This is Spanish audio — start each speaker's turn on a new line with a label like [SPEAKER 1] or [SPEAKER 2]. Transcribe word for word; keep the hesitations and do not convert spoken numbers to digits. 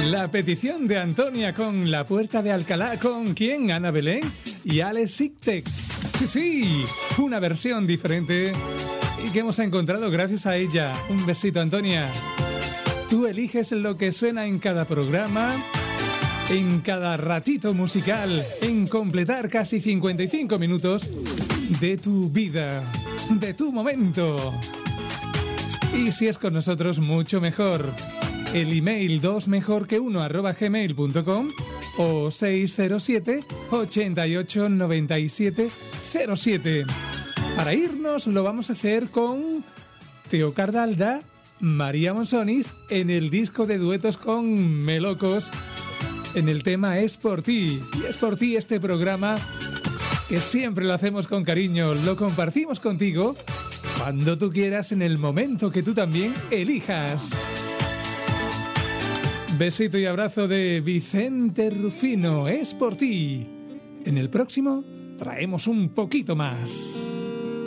[SPEAKER 1] La petición de Antonia con La Puerta de Alcalá, ¿con quién? Ana Belén y Alex Sictex. Sí, sí, una versión diferente y que hemos encontrado gracias a ella. Un besito, Antonia. Tú eliges lo que suena en cada programa, en cada ratito musical, en completar casi cincuenta y cinco minutos de tu vida, de tu momento. Y si es con nosotros, mucho mejor. El email dos mejor que uno arroba gmail punto com o seis cero siete, ochenta y ocho, noventa y siete cero siete. Para irnos lo vamos a hacer con Teo Cardalda, María Monsonis en el disco de duetos con Melocos. En el tema Es por ti. Y es por ti este programa que siempre lo hacemos con cariño. Lo compartimos contigo cuando tú quieras, en el momento que tú también elijas. Besito y abrazo de Vicente Rufino. Es por ti. En el próximo traemos un poquito más.